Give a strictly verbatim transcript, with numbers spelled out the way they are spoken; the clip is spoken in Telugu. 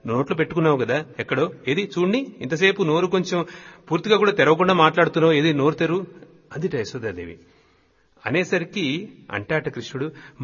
నోట్లో పెట్టుకున్నావు కదా ఎక్కడో, ఏది చూడండి ఇంతసేపు నోరు కొంచెం పూర్తిగా కూడా తెరవకుండా మాట్లాడుతున్నావు, ఏది నోరు తెరు అందిట యశోదాదేవి. అనేసరికి అంటాట కృష్ణుడు,